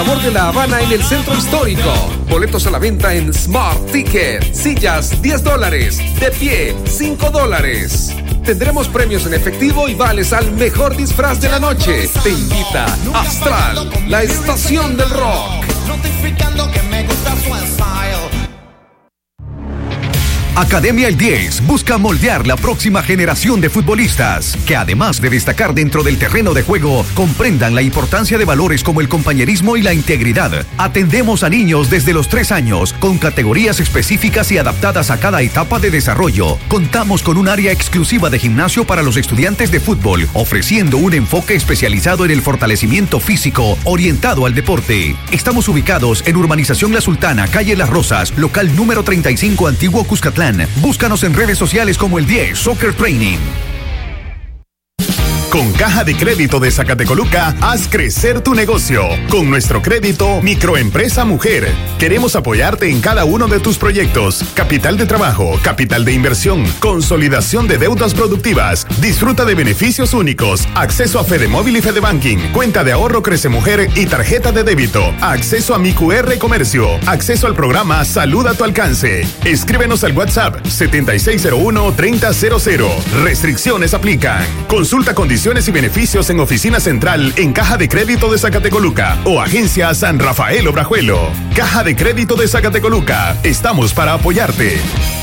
sabor de La Habana en el centro histórico. Boletos a la venta en Smart Ticket. Sillas $10. De pie $5. Tendremos premios en efectivo y vales al mejor disfraz de la noche. Te invita Astral, la estación del rock. Notificando que me gusta su style. Academia El 10 busca moldear la próxima generación de futbolistas que, además de destacar dentro del terreno de juego, comprendan la importancia de valores como el compañerismo y la integridad. Atendemos a niños desde los 3 años con categorías específicas y adaptadas a cada etapa de desarrollo. Contamos con un área exclusiva de gimnasio para los estudiantes de fútbol, ofreciendo un enfoque especializado en el fortalecimiento físico orientado al deporte. Estamos ubicados en Urbanización La Sultana, calle Las Rosas, local número 35, Antiguo Cuscatlán. Búscanos en redes sociales como El 10 Soccer Training. Con Caja de Crédito de Zacatecoluca, haz crecer tu negocio. Con nuestro crédito Microempresa Mujer, queremos apoyarte en cada uno de tus proyectos. Capital de trabajo, capital de inversión, consolidación de deudas productivas. Disfruta de beneficios únicos, acceso a Fedemóvil y Fedebanking, cuenta de ahorro Crece Mujer y tarjeta de débito, acceso a Mi QR Comercio, acceso al programa Salud a tu alcance. Escríbenos al WhatsApp 7601-3000. Restricciones aplican. Consulta condiciones y beneficios en Oficina Central en Caja de Crédito de Zacatecoluca o Agencia San Rafael Obrajuelo. Caja de Crédito de Zacatecoluca. Estamos para apoyarte.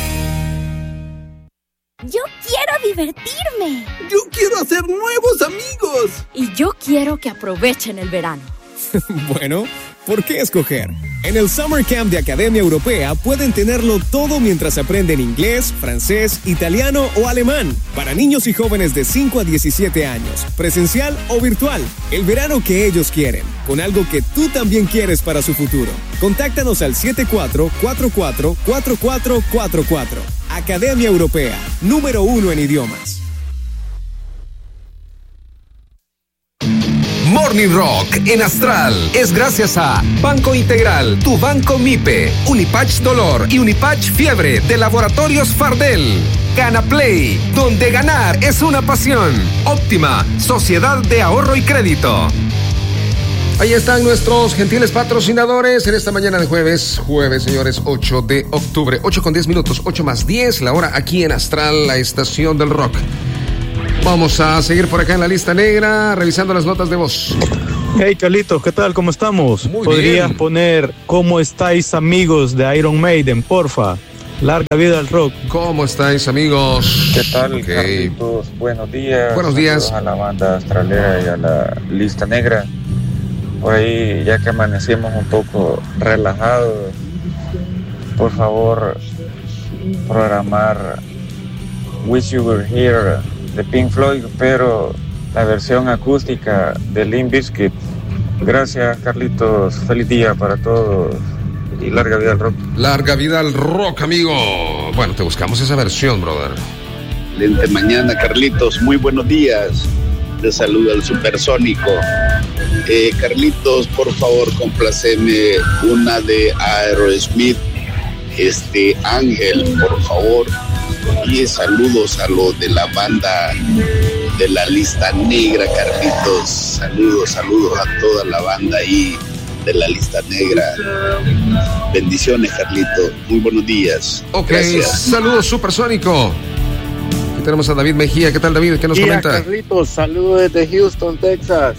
Yo quiero divertirme. Yo quiero hacer nuevos amigos. Y yo quiero que aprovechen el verano. Bueno, ¿por qué escoger? En el Summer Camp de Academia Europea pueden tenerlo todo mientras aprenden inglés, francés, italiano o alemán. Para niños y jóvenes de 5 a 17 años, presencial o virtual. El verano que ellos quieren, con algo que tú también quieres para su futuro. Contáctanos al 74444444. Academia Europea, número 1 en idiomas. Morning Rock en Astral es gracias a Banco Integral, tu banco MIPE, Unipatch Dolor y Unipatch Fiebre de Laboratorios Fardel. Gana Play, donde ganar es una pasión. Óptima, Sociedad de Ahorro y Crédito. Ahí están nuestros gentiles patrocinadores en esta mañana de jueves, señores, 8 de octubre, 8:10, 8:10, la hora aquí en Astral, la estación del rock. Vamos a seguir por acá en la lista negra, revisando las notas de voz. Hey, Carlitos, ¿qué tal? ¿Cómo estamos? Muy ¿Podrías bien. poner ¿Cómo estáis, amigos de Iron Maiden, porfa? Larga vida al rock. ¿Cómo estáis, amigos? ¿Qué tal, Ok. Carlitos? Buenos días. Buenos días. Saludos a la banda astralera y a la lista negra. Por ahí, ya que amanecimos un poco relajados, por favor, programar Wish You Were Here de Pink Floyd, pero la versión acústica de Limp Bizkit. Gracias, Carlitos. Feliz día para todos y larga vida al rock. Larga vida al rock, amigo. Bueno, te buscamos esa versión, brother. Excelente mañana, Carlitos. Muy buenos días. Te saluda el Supersónico. Carlitos, por favor, compláceme una de Aerosmith, Ángel, por favor. Y saludos a los de la banda de la lista negra, Carlitos. Saludos a toda la banda ahí de la lista negra. Bendiciones, Carlitos. Muy buenos días. Ok, gracias. saludos, Supersónico. Aquí tenemos a David Mejía. ¿Qué tal, David? ¿Qué nos comenta? Carlitos, saludos desde Houston, Texas.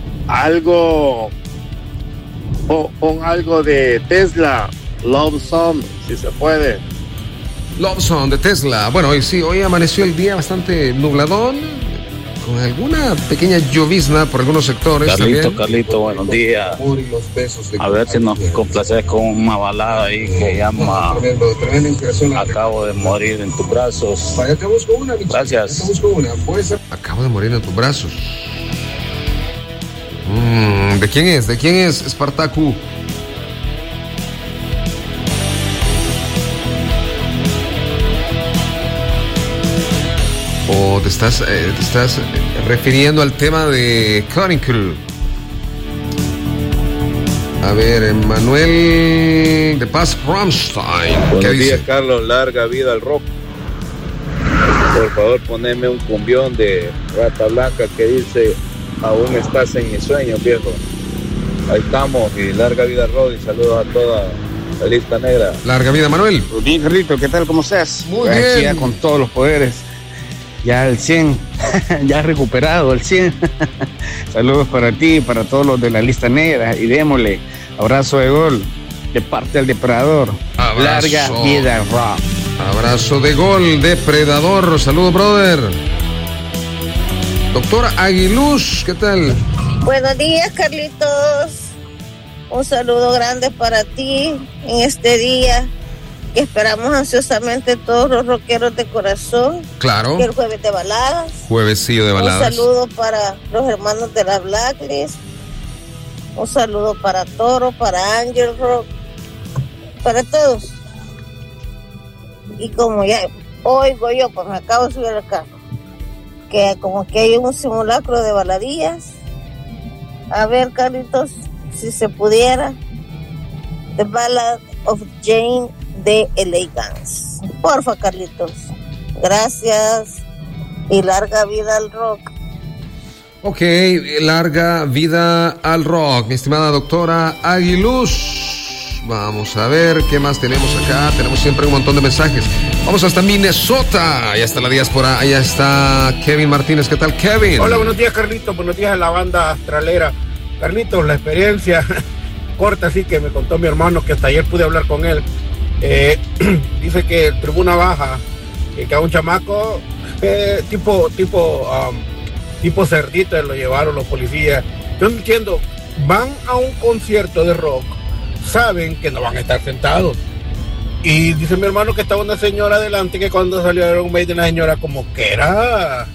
Pon algo de Tesla, Love Song, si se puede. Love Song de Tesla. Bueno, hoy amaneció el día bastante nubladón, con alguna pequeña llovizna por algunos sectores. Carlito, buenos días. A ver si nos complaces con una balada ahí que llama Acabo de morir en tus brazos. Gracias. Acabo de morir en tus brazos. ¿De quién es? ¿De quién es Spartaku? ¿O te estás refiriendo al tema de Cutting Crew? A ver, Manuel de Paz Rammstein. Buenos días, Carlos. Larga vida al rock. Por favor, poneme un cumbión de Rata Blanca que dice: aún estás en mis sueños, viejo. Ahí estamos, y larga vida Rod, y saludos a toda la lista negra. Larga vida, Manuel. Bien, Carlito, ¿qué tal? ¿Cómo estás? Muy Aquí bien. ya con todos los poderes. Ya al 100, ya recuperado al 100. Saludos para ti, para todos los de la lista negra, y démosle abrazo de gol de parte del depredador. Abrazo. Larga vida Rock. Abrazo de gol, depredador. Saludos, brother. Doctora Aguiluz, ¿qué tal? Buenos días, Carlitos. Un saludo grande para ti en este día que esperamos ansiosamente todos los rockeros de corazón. Claro. Que el jueves de baladas. Juevesío de baladas. Un saludo para los hermanos de la Blacklist. Un saludo para Toro, para Angel Rock, para todos. Y como ya oigo yo, pues me acabo de subir al carro, que como que hay un simulacro de baladillas. A ver, Carlitos, si se pudiera, The Ballad of Jane de Elegance. Porfa, Carlitos. Gracias y larga vida al rock. Ok, larga vida al rock, mi estimada doctora Aguiluz. Vamos a ver qué más tenemos acá. Tenemos siempre un montón de mensajes. Vamos hasta Minnesota. Allá está la diáspora. Allá está Kevin Martínez. ¿Qué tal, Kevin? Hola, buenos días, Carlitos. Buenos días a la banda astralera. Carlitos, la experiencia corta, así que me contó mi hermano que hasta ayer pude hablar con él. Dice que tribuna baja, que a un chamaco tipo cerdito lo llevaron los policías. Yo no entiendo. Van a un concierto de rock, saben que no van a estar sentados. Y dice mi hermano que estaba una señora adelante, que cuando salió Iron Maiden, la señora como que era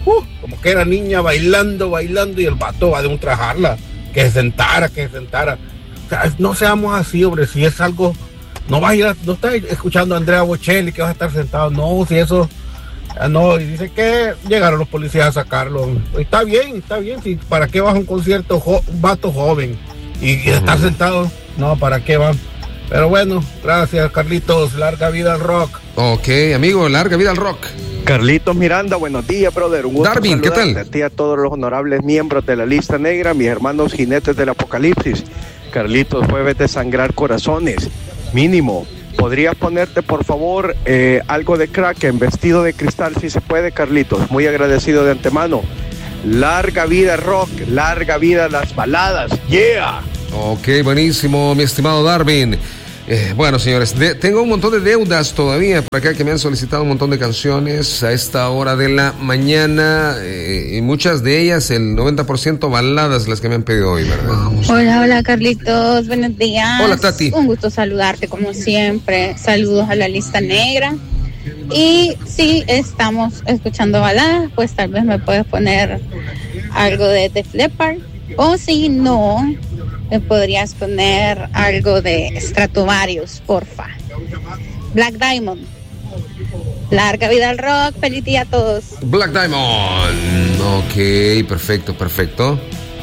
niña bailando, y el vato va de ultrajarla, que se sentara. O sea, no seamos así, hombre. Si es algo, no vas a ir no estás escuchando a Andrea Bocelli que vas a estar sentado. No, si eso, no. Y dice que llegaron los policías a sacarlo. Está bien, si para qué vas a un concierto un vato joven y estar sentado. No, ¿para qué van? Pero bueno, gracias, Carlitos. Larga vida al rock. Ok, amigo, larga vida al rock. Carlitos Miranda, buenos días, brother. Un gusto Darwin, ¿qué tal? A ti, a todos los honorables miembros de la lista negra, mis hermanos jinetes del apocalipsis. Carlitos, jueves de sangrar corazones. Mínimo, ¿podrías ponerte, por favor, algo de Kraken, vestido de cristal, si se puede, Carlitos? Muy agradecido de antemano. Larga vida rock, larga vida las baladas. ¡Yeah! Ok, buenísimo, mi estimado Darwin. Bueno, señores, tengo un montón de deudas todavía por acá que me han solicitado un montón de canciones a esta hora de la mañana, y muchas de ellas, el 90% baladas, las que me han pedido hoy, ¿verdad? Hola, Carlitos, buenos días. Hola, Tati. Un gusto saludarte como siempre. Saludos a la lista negra. Y si estamos escuchando baladas, pues tal vez me puedes poner algo de Def Leppard, o si no, me podrías poner algo de Stratovarius, porfa. Black Diamond. Larga vida al rock, feliz día a todos. Black Diamond. Ok, perfecto.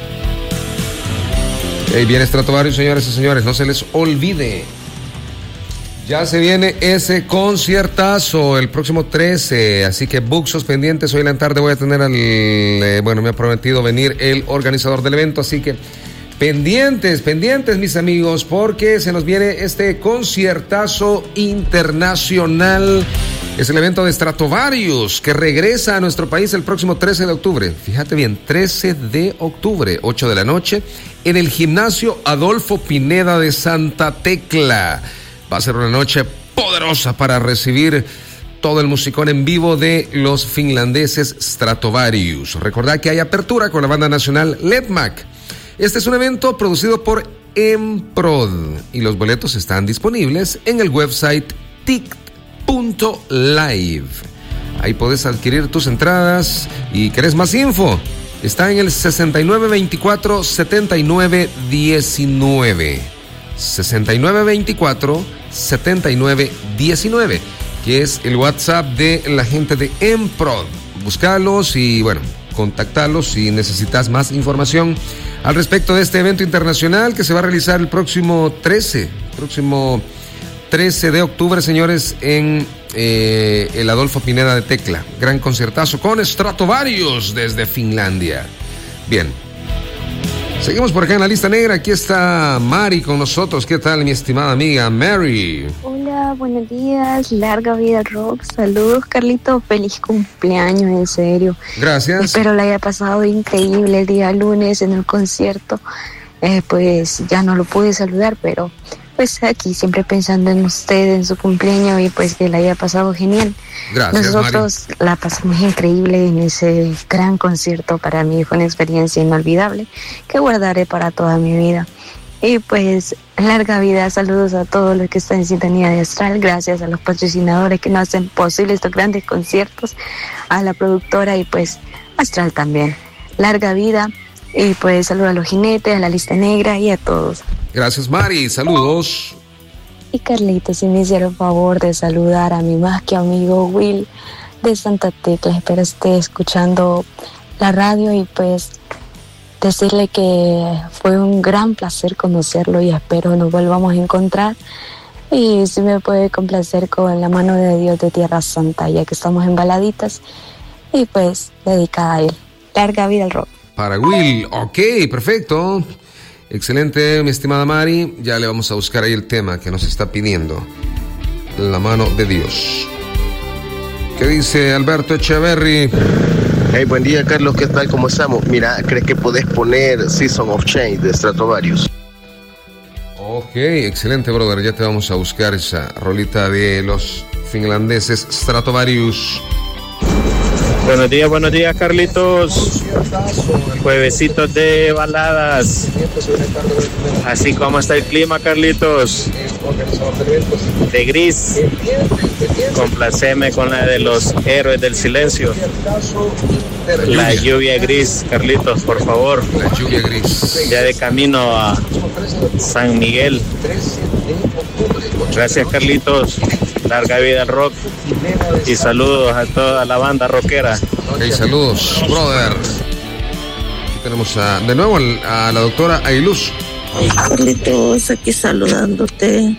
Viene Stratovarius, señores y señores, no se les olvide. Ya se viene ese conciertazo el próximo 13, así que buxos pendientes. Hoy en la tarde voy a tener me ha prometido venir el organizador del evento, así que pendientes, mis amigos, porque se nos viene este conciertazo internacional. Es el evento de Stratovarius, que regresa a nuestro país el próximo 13 de octubre. Fíjate bien, 13 de octubre, 8 de la noche, en el gimnasio Adolfo Pineda de Santa Tecla. Va a ser una noche poderosa para recibir todo el musicón en vivo de los finlandeses Stratovarius. Recordad que hay apertura con la banda nacional Ledmac. Este es un evento producido por Emprod y los boletos están disponibles en el website tict.live. Ahí puedes adquirir tus entradas y ¿querés más info? Está en el 6924-7919. 6924-7919, que es el WhatsApp de la gente de Emprod. Búscalos y contactalos si necesitas más información al respecto de este evento internacional que se va a realizar el próximo 13 de octubre, señores, en el Adolfo Pineda de Tecla. Gran conciertazo con Stratovarius desde Finlandia. Bien. Seguimos por acá en la lista negra. Aquí está Mari con nosotros. ¿Qué tal, mi estimada amiga Mary? Hola, buenos días. Larga vida al rock. Saludos, Carlito. Feliz cumpleaños, en serio. Gracias. Espero la haya pasado increíble el día lunes en el concierto. Pues ya no lo pude saludar, pero pues aquí siempre pensando en usted, en su cumpleaños, y pues que la haya pasado genial. Gracias, Nosotros Mari. la pasamos increíble en ese gran concierto. Para mí fue una experiencia inolvidable que guardaré para toda mi vida. Y pues larga vida, saludos a todos los que están en sintonía de Astral, gracias a los patrocinadores que nos hacen posible estos grandes conciertos, a la productora y pues Astral también. Larga vida y pues saludos a los jinetes, a la lista negra y a todos. Gracias, Mari, saludos. Y Carlitos, si me hiciera el favor de saludar a mi más que amigo Will de Santa Tecla, espero esté escuchando la radio y pues decirle que fue un gran placer conocerlo y espero nos volvamos a encontrar. Y si me puede complacer con La mano de Dios de Tierra Santa, ya que estamos en baladitas, y pues dedicada a él. Larga vida al rock. Para Will, ok, perfecto. Excelente, mi estimada Mari. Ya le vamos a buscar ahí el tema que nos está pidiendo. La mano de Dios. ¿Qué dice Alberto Echeverry? Hey, buen día, Carlos, ¿qué tal? ¿Cómo estamos? Mira, ¿crees que podés poner Season of Change de Stratovarius? Ok, excelente, brother. Ya te vamos a buscar esa rolita de los finlandeses Stratovarius. Buenos días, Carlitos. Juevesitos de baladas. Así como está el clima, Carlitos. De gris. Complaceme con la de los héroes del silencio. La lluvia gris, Carlitos, por favor. La lluvia gris. Ya de camino a San Miguel. Gracias, Carlitos. Larga vida al rock. Y saludos a toda la banda rockera. Ok, saludos, brother. Aquí tenemos de nuevo a la doctora Ailuz. Carlitos, aquí saludándote.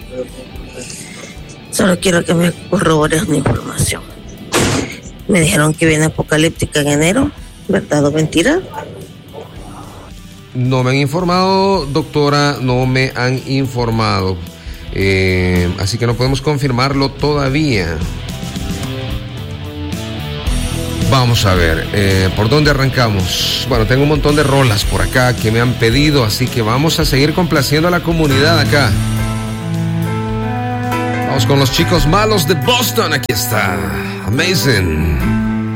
Solo quiero que me corrobores una información. Me dijeron que viene Apocalíptica en enero, ¿verdad o mentira? No me han informado, doctora, no me han informado. Así que no podemos confirmarlo todavía. Vamos a ver, ¿por dónde arrancamos? Bueno, tengo un montón de rolas por acá que me han pedido, así que vamos a seguir complaciendo a la comunidad acá. Vamos con los Chicos Malos de Boston, aquí está, Amazing.